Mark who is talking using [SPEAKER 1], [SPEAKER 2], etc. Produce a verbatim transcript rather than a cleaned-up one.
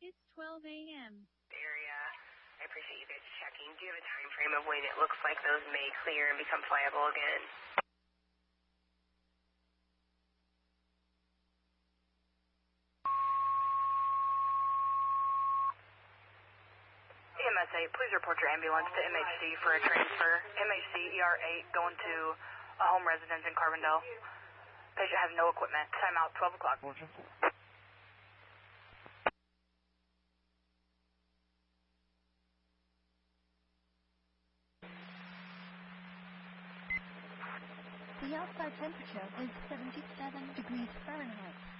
[SPEAKER 1] It's twelve a m
[SPEAKER 2] Area. I appreciate you guys checking. Do you have a time frame of when it looks like those may clear and become flyable again?
[SPEAKER 3] E M S eight, please report your ambulance to M H C for a transfer. M H C E R eight going to a home residence in Carbondale. Patient has no equipment. Time out, twelve o'clock.
[SPEAKER 4] The outside temperature is seventy-seven degrees Fahrenheit.